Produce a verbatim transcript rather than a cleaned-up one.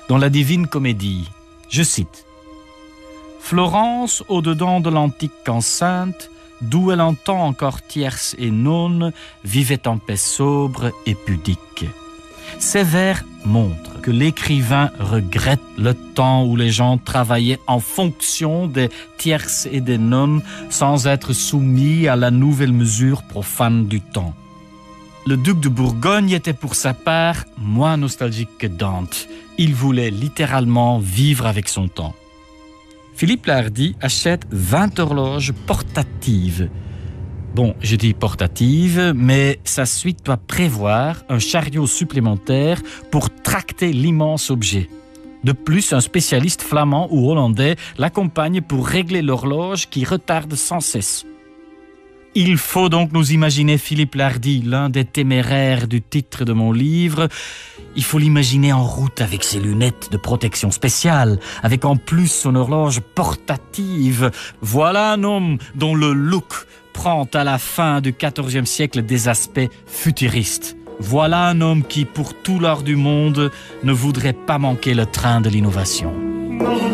dans la Divine Comédie. Je cite. « Florence, au-dedans de l'antique enceinte, d'où elle entend encore tierces et nonnes, vivait en paix sobre et pudique. » Ces vers montrent que l'écrivain regrette le temps où les gens travaillaient en fonction des tierces et des nonnes sans être soumis à la nouvelle mesure profane du temps. Le duc de Bourgogne était pour sa part moins nostalgique que Dante. Il voulait littéralement vivre avec son temps. Philippe Lardy achète vingt horloges portatives. Bon, je dis portative, mais sa suite doit prévoir un chariot supplémentaire pour tracter l'immense objet. De plus, un spécialiste flamand ou hollandais l'accompagne pour régler l'horloge qui retarde sans cesse. Il faut donc nous imaginer Philippe Lardy, l'un des téméraires du titre de mon livre. Il faut l'imaginer en route avec ses lunettes de protection spéciale, avec en plus son horloge portative. Voilà un homme dont le look prend à la fin du quatorzième siècle des aspects futuristes. Voilà un homme qui, pour tout l'or du monde, ne voudrait pas manquer le train de l'innovation.